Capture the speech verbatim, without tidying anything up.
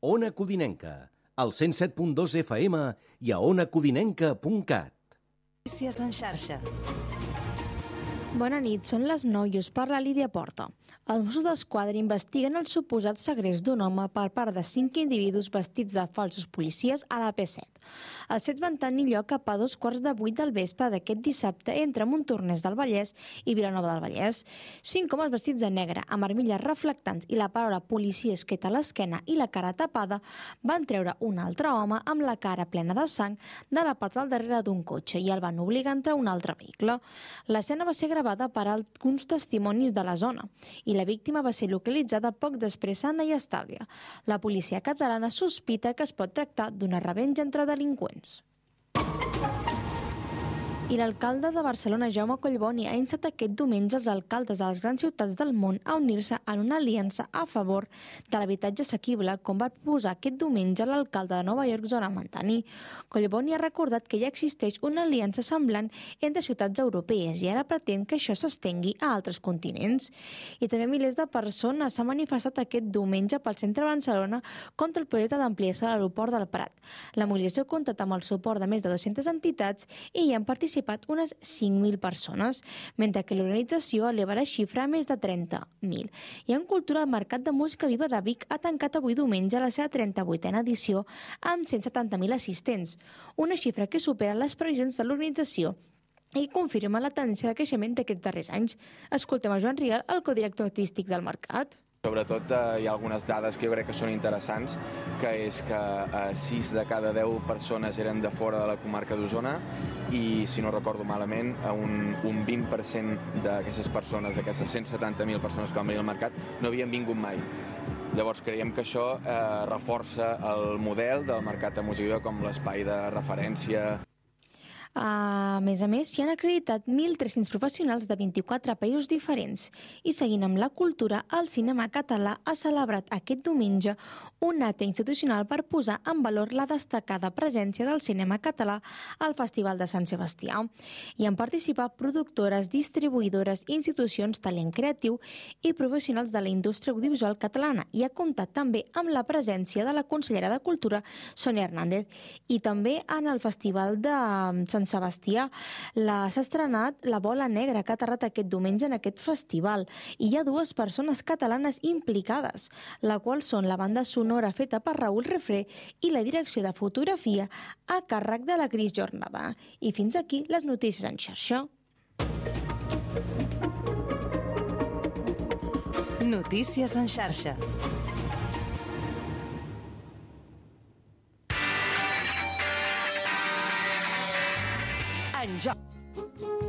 Ona Codinenca, al cent set punt dos F M i a ona codinenca punt cat. Notícies en xarxa. Bona nit, són les nou i us parla Lídia Porta. Els Mossos d'Esquadra investiguen el suposat segrest d'un home per part de cinc individus vestits de falsos policies a la P set. Els fets van tenir lloc cap a dos quarts de vuit del vespre d'aquest dissabte entre Montornès del Vallès i Vilanova del Vallès. Cinc homes vestits de negre, amb armilles reflectants i la paraula policia escrita a l'esquena i la cara tapada, van treure un altre home amb la cara plena de sang de la part del darrere d'un cotxe i el van obligar a entrar a un altre vehicle. L'escena va ser gravada per alguns testimonis de la zona i la víctima va ser localitzada poc després sana i estàvia. La policia catalana sospita que es pot tractar d'una revenja entre delinqüents. I l'alcalde de Barcelona, Jaume Collboni, ha instat aquest diumenge els alcaldes de les grans ciutats del món a unir-se en una aliança a favor de l'habitatge assequible, com va proposar aquest diumenge l'alcalde de Nova York, Zoran Mantani. Collboni ha recordat que ja existeix una aliança semblant entre ciutats europees i ara pretén que això s'estengui a altres continents. I també milers de persones s'han manifestat aquest diumenge pel centre de Barcelona contra el projecte d'ampliació de l'aeroport del Prat. La mobilització ha comptat amb el suport de més de dues-centes entitats i hi han participat unes cinc mil persones, mentre que l'organització eleva la xifra a més de trenta mil. I en cultura, el Mercat de Música Viva de Vic ha tancat avui diumenge la seva trenta-vuitena edició amb cent setanta mil assistents, una xifra que supera les previsions de l'organització i confirma la tendència de creixement d'aquests darrers anys. Escoltem a Joan Rial, el codirector artístic del Mercat. Sobretot eh, hi ha algunes dades que jo crec que són interessants, que és que eh, sis de cada deu persones eren de fora de la comarca d'Osona i, si no recordo malament, un, un vint per cent d'aquestes persones, d'aquestes cent setanta mil persones que van venir al mercat, no havien vingut mai. Llavors creiem que això eh, reforça el model del mercat de música com l'espai de referència. A més a més, s'hi han acreditat mil tres-cents professionals de vint-i-quatre països diferents. I seguint amb la cultura, el cinema català ha celebrat aquest diumenge un acte institucional per posar en valor la destacada presència del cinema català al Festival de Sant Sebastià. Hi han participat productores, distribuïdores, institucions, talent creatiu i professionals de la indústria audiovisual catalana i ha comptat també amb la presència de la consellera de Cultura, Sònia Hernández. I també en el Festival de Sant Sebastià s'ha estrenat La Bola Negra, que ha aterrat aquest diumenge en aquest festival. I hi ha dues persones catalanes implicades, la qual són la banda sonora feta per Raül Refré i la direcció de fotografia a càrrec de la Cris Jornada. I fins aquí les notícies en xarxa. Notícies en xarxa. En joc.